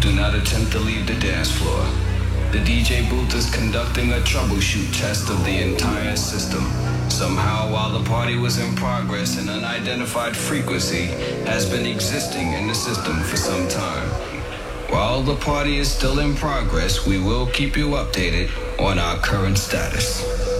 Do not attempt to leave the dance floor. The DJ booth is conducting a troubleshoot test of the entire system. Somehow, while the party was in progress, an unidentified frequency has been existing in the system for some time. While the party is still in progress, we will keep you updated on our current status.